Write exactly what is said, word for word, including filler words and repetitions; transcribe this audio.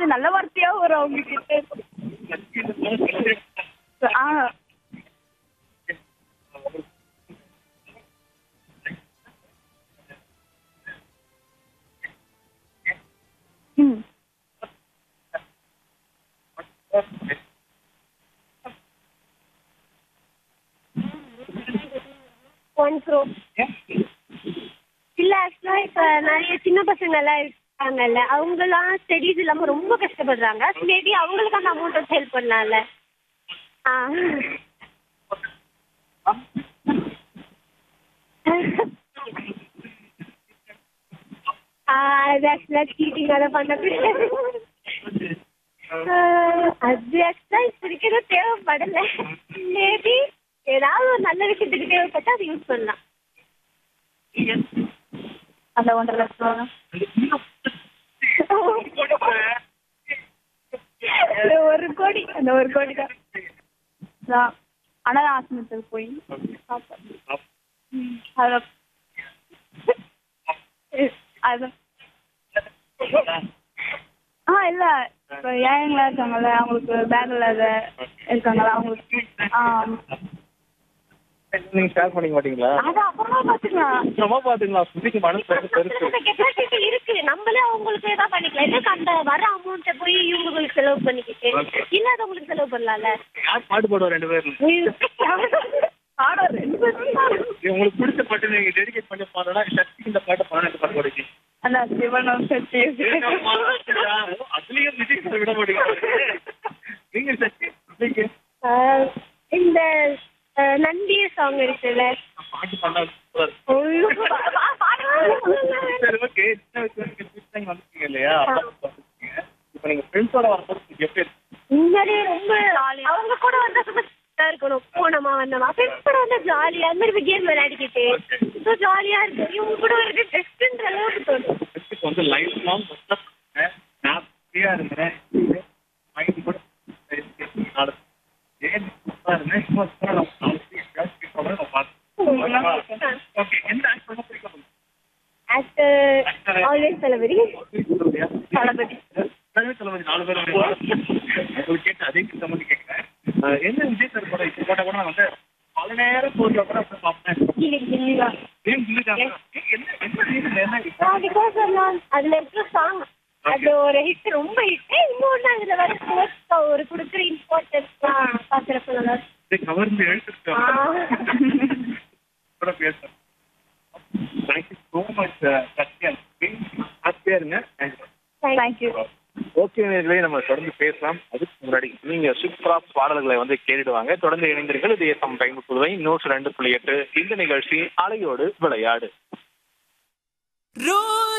நல்ல வார்த்தையா வரும் அவங்க கிட்ட. ஆ ம் ஒன் க்ரோ இல்ல ஆக்சுவலா இப்ப நிறைய சின்ன பசங்க எல்லாம் இருக்காங்கல்ல, அவங்கலாம் ஸ்டடீஸ் இல்லாம ரொம்ப கஷ்டப்படுறாங்க. மேபி அவங்களுக்கு அந்த அமௌண்ட் வச்சு ஹெல்ப் பண்ணலாம்ல. ஆ ஆ, அது ஆக்சுவலா சீட்டிங் அதை பண்ணது. அது ஆக்சுவலா இப்போதைக்கு எதுவும் தேவைப்படலை. மேபி ஏதாவது ஒரு நல்ல விஷயத்துக்கு தேவைப்பட்டா அது யூஸ் பண்ணலாம். அந்த ஒன்றரை லட்சம் ரூபா அந்த ஒரு கோடி அந்த ஒரு கோடி தான் நான் அனாத ஆசிரமத்துக்கு போய் சாப்பிட்டேன். ம், அதான் அதான் ஆ இல்லை இப்போ ஏழைங்களா இருக்காங்கல்ல, அவங்களுக்கு பேக் இல்லாத இருக்காங்களா அவங்களுக்கு. ஆ நீங்க ஷேர் பண்ணிக்க மாட்டீங்களா? அது அப்புறமா பார்த்துக்கலாம். அப்புறமா பாத்துங்களா? சுத்திக்கு மனசு பெருசு. கெப்பாசிட்டி இருக்கு, நம்மளே அவங்களுக்கு ஏதாவது பண்ணிக்கலாம். எதுக்கு அந்த வர அமௌண்ட்டை போய் இவங்களுக்கு செலவு பண்ணிக்கிட்டு இல்லாதவங்களுக்கு செலவு பண்ணலாம்ல. யார் பாட்டு பாடுவா ரெண்டு பேரும்? ஆடா ரெண்டு பேரும் உங்களுக்கு பிடிச்ச பாட்டு நீங்க டெடிகேட் பண்ணி பாடனா சக்தி இந்த பாட்டை பாடம் பாட்டு பாடுவீங்க. அதான் சிவனும் சக்தி. அதுலயும் விஜய் சார் விட மாட்டீங்க. நீங்க சக்தி நீங்க ஆஹ் இந்த ஆஹ் நந்திய சாங் இருக்குல்ல, பாட்டு பாடா ஐயோ, பா- பாடுவாங்க. சரி ஓகே. சின்ன வயசுல நீங்க ஃபர்ஸ்ட் டைம் வந்திருக்கீங்க இல்லையா? இப்போ நீங்க ஃப்ரெண்ட்ஸோட வரும்போது எப்படி இருக்கு? முன்னாடியே ரொம்ப அவங்க கூட வந்தா ரொம்ப இதா இருக்கணும். போனோமா வந்தோமா ஃப்ரெண்ட்ஸ் கூட வந்தா ஜாலியா அது மாதிரி கேம் விளையாடிக்கிட்டு ஸோ ஜாலியா இருக்கு. இவங்க கூட ஒரு பெஸ்ட்ன்ற அளவுக்கு தோணும். இப்போ வந்து லைஃப் லாங் நான் ஃப்ரீயா இருந்தேன். மைண்ட் கூட நாலு ஏன் இருந்தேன் இன்னொரு நம்ம நாளைக்கு எங்கேயாவது நம்ம பார்த்தோம். ஓகே, எந்த ஆக்ட் ரொம்ப பிடிக்கும்? ஆக்டர் ஆல்வேஸ் தளபதி. தளபதி தளபதி நாலு பேர் உங்களுக்கு கேட்டு அதே சம்பந்தி கேட்கிறேன். என்ன விஜய் சார் கூட இப்போ போட்டால் கூட நான் வந்து பல நேரம் போட்டில் கூட அப்படி பார்ப்பேன். ஏன் சொல்லிட்டாங்க? என்ன என்ன ரீசன் என்ன? பிகாஸ் அதுல இருக்கிற சாங் அது ஒரு ஹிட், ரொம்ப ஹிட். இன்னொன்னு அதுல வர ஸ்போர்ட்ஸ் ஒரு கொடுக்குற இம்பார்ட்டன்ஸ் தான் பாக்குறப்ப நல்லா இருக்கு. இதை கவர்ந்து எழுத்துட்டு கூட பேசுறேன். Thank you so much Sathya. ஹாப்பியா இருங்க. தேங்க்யூ. ஓகே நேர்களே, நம்ம தொடர்ந்து பேசலாம். அதுக்கு முன்னாடி நீங்க சூப்பரா பாடல்களை வந்து கேட்டுடுவாங்க. தொடர்ந்து இணைந்திருங்கள். இது எஃப்எம் டைம் புதுவை நூற்று ரெண்டு புள்ளி எட்டு. இந்த நிகழ்ச்சி அலையோடு விளையாடு.